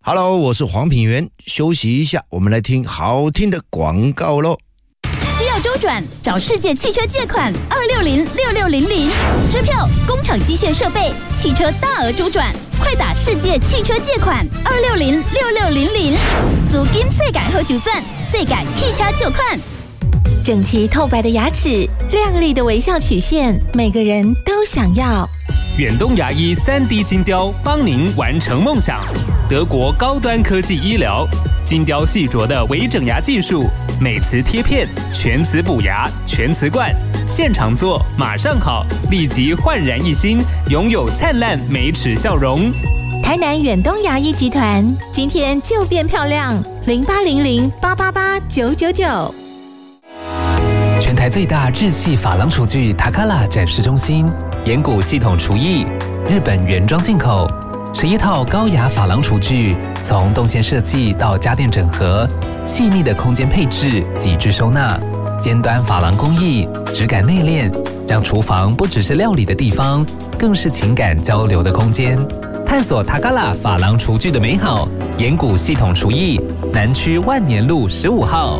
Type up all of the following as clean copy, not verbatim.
Hello， 我是黄品源，休息一下，我们来听好听的广告咯。 需要周转，找世界汽车借款2606600，支票、工厂机械设备、汽车大额周转，快打世界汽车借款2606600，租金世界好周转，世界汽车借款。 整齐透白的牙齿，亮丽的微笑曲线，每个人都想要。 远东牙医 3D 金雕帮您完成梦想。德国高端科技医疗，金雕细琢的微整牙技术，美瓷贴片，全瓷补牙，全瓷冠，现场做马上好，立即焕然一新，拥有灿烂美齿笑容。 台南远东牙医集团，今天就变漂亮，0800888999。 全台最大日系珐琅厨具塔卡拉展示中心，岩谷系统厨艺，日本原装进口，11套高雅珐琅厨具，从动线设计到家电整合，细腻的空间配置，极致收纳，尖端珐琅工艺，质感内敛，让厨房不只是料理的地方，更是情感交流的空间。探索塔卡拉珐琅厨具的美好，岩谷系统厨艺，南区万年路15号。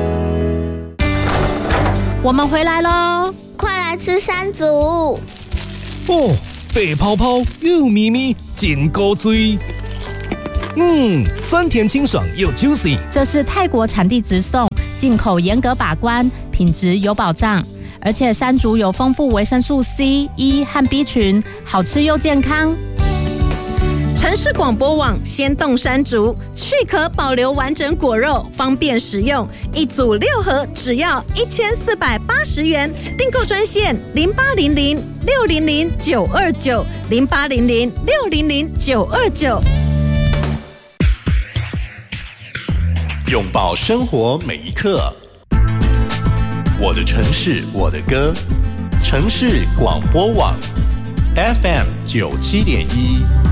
我们回来咯， 快来吃山竹哦，白泡泡又咪咪，真够醉。酸甜清爽又 juicy。 这是泰国产地直送，进口严格把关，品质有保障。而且山竹有丰富维生素 C、E 和 B 群，好吃又健康。 城市广播网鲜冻山竹，去壳保留完整果肉，方便食用。一组6盒，只要1480元。订购专线0800-600-929，0800-600-929。 拥抱生活每一刻。我的城市，我的歌。城市广播网 FM 97.1。